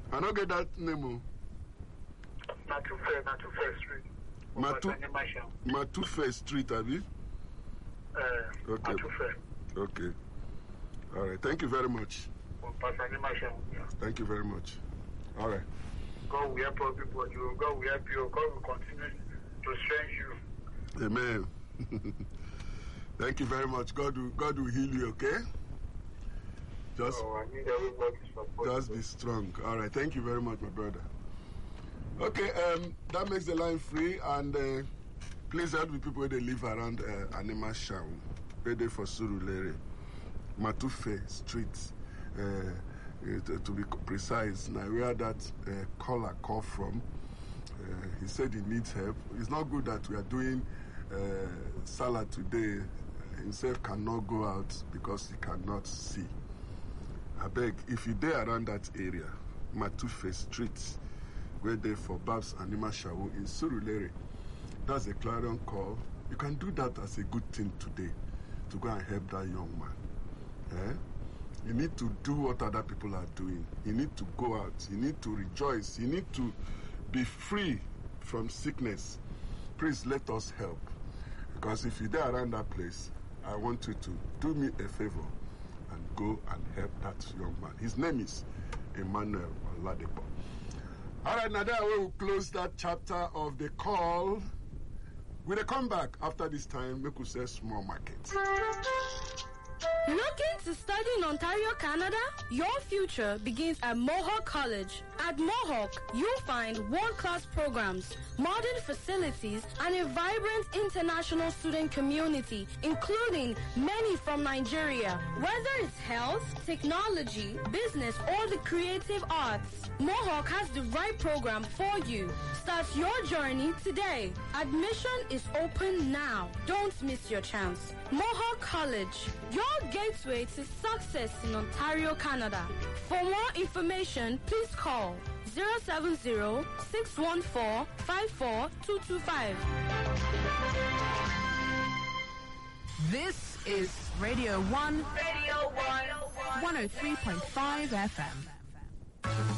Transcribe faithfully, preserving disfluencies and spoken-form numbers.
I don't get that name. Matufe, Matufe Street. Matu, Matufe Street, have you? Uh, okay. Matufe. Okay. All right. Thank you very much. Thank you very much. All right. God will help people. You, God will help you. God will continue to strengthen you. Amen. Thank you very much. God will, God will heal you. Okay. Just, oh, I need everybody's support. Just be strong. All right. Thank you very much, my brother. Okay. Um, that makes the line free, and uh, please help the people they live around uh, Anima Shaun, ready for Surulere, Matufe Street. Uh, to, to be precise, now where that uh, caller called from, uh, he said he needs help. It's not good that we are doing uh, salad today. Himself cannot go out because he cannot see. I beg, if you're there around that area, Matufe Street, where they for Babs Anima Shawu in Surulere, that's a clarion call. You can do that as a good thing today to go and help that young man. Eh? You need to do what other people are doing. You need to go out. You need to rejoice. You need to be free from sickness. Please let us help. Because if you're there around that place, I want you to do me a favor and go and help that young man. His name is Emmanuel Oladipo. All right, now that we will close that chapter of the call with a comeback. After this time, make us say small market. Looking to study in Ontario, Canada? Your future begins at Mohawk College. At Mohawk, you'll find world-class programs, modern facilities, and a vibrant international student community, including many from Nigeria. Whether it's health, technology, business, or the creative arts, Mohawk has the right program for you. Start your journey today. Admission is open now. Don't miss your chance. Mohawk College, your gateway to success in Ontario, Canada. For more information, please call zero seven zero, six one four, five four two two five. This is Radio one. Radio one. one oh three point five F M.